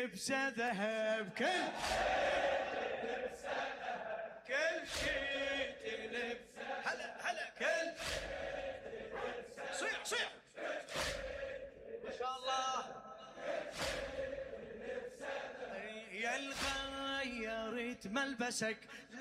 تلبسه ذهب، كل شيء تلبسه. هلا كل صيح ما شاء الله. يا اللي غيرت ملبسك